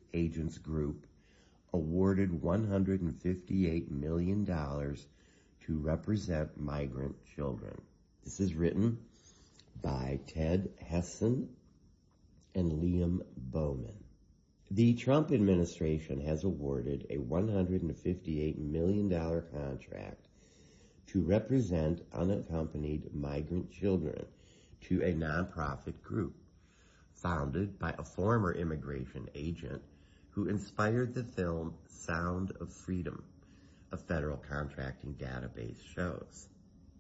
Agents Group awarded $158 million to represent migrant children. This is written by Ted Hesson and Liam Bowman. The Trump administration has awarded a $158 million contract to represent unaccompanied migrant children to a nonprofit group founded by a former immigration agent who inspired the film Sound of Freedom, a federal contracting database shows.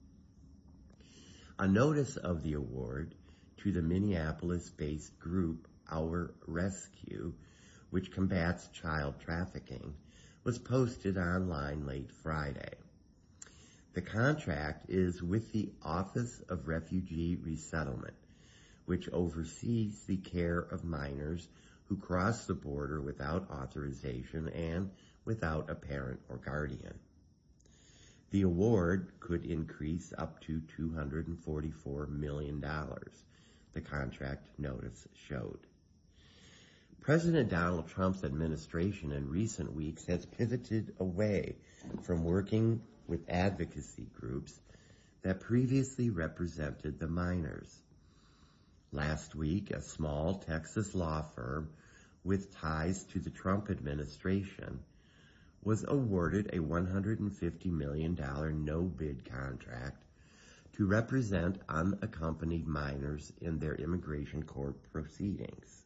A notice of the award to the Minneapolis-based group Our Rescue, which combats child trafficking, was posted online late Friday. The contract is with the Office of Refugee Resettlement, which oversees the care of minors who cross the border without authorization and without a parent or guardian. The award could increase up to $244 million, the contract notice showed. President Donald Trump's administration in recent weeks has pivoted away from working with advocacy groups that previously represented the minors. Last week, a small Texas law firm with ties to the Trump administration was awarded a $150 million no-bid contract to represent unaccompanied minors in their immigration court proceedings.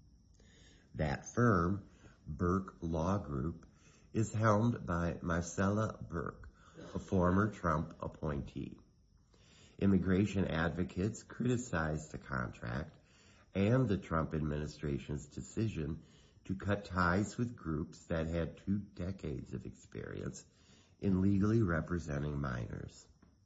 That firm, Burke Law Group, is helmed by Marcella Burke, a former Trump appointee. Immigration advocates criticized the contract and the Trump administration's decision to cut ties with groups that had 2 decades of experience in legally representing minors.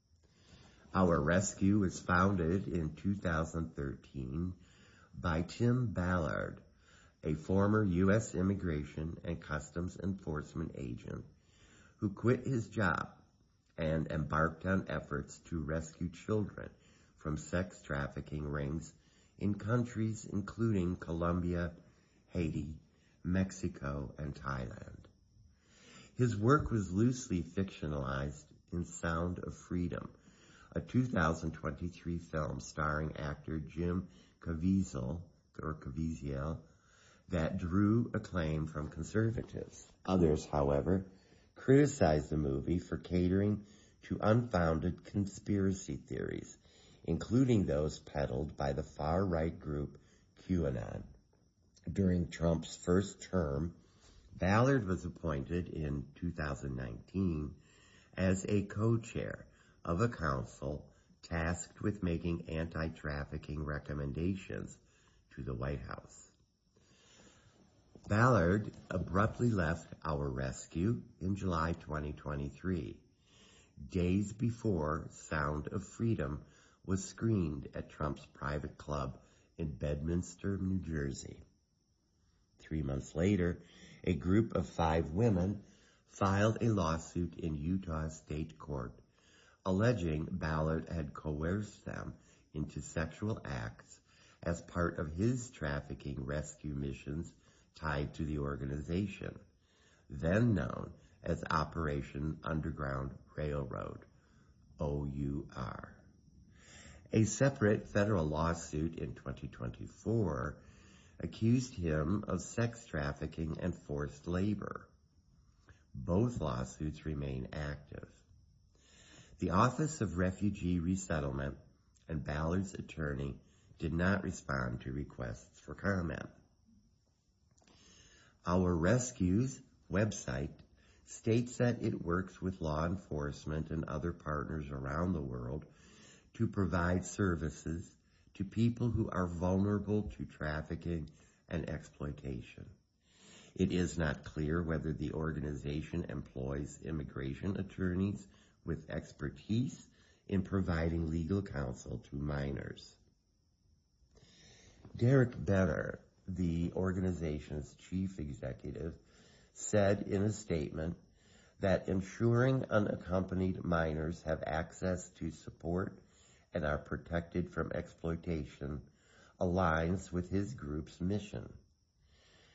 Our Rescue was founded in 2013 by Tim Ballard, a former U.S. Immigration and Customs Enforcement agent who quit his job and embarked on efforts to rescue children from sex trafficking rings in countries including Colombia, Haiti, Mexico, and Thailand. His work was loosely fictionalized in Sound of Freedom, a 2023 film starring actor Jim Caviezel that drew acclaim from conservatives. Others, however, criticized the movie for catering to unfounded conspiracy theories, including those peddled by the far-right group QAnon. During Trump's first term, Ballard was appointed in 2019 as a co-chair of a council tasked with making anti-trafficking recommendations to the White House. Ballard abruptly left Our Rescue in July 2023, days before Sound of Freedom was screened at Trump's private club in Bedminster, New Jersey. 3 months later, a group of 5 women filed a lawsuit in Utah State Court alleging Ballard had coerced them into sexual acts as part of his trafficking rescue missions tied to the organization, then known as Operation Underground Railroad, OUR. A separate federal lawsuit in 2024 accused him of sex trafficking and forced labor. Both lawsuits remain active. The Office of Refugee Resettlement and Ballard's attorney did not respond to requests for comment. Our Rescue's website states that it works with law enforcement and other partners around the world to provide services to people who are vulnerable to trafficking and exploitation. It is not clear whether the organization employs immigration attorneys with expertise in providing legal counsel to minors. Derek Benner, the organization's chief executive, said in a statement that ensuring unaccompanied minors have access to support and are protected from exploitation aligns with his group's mission.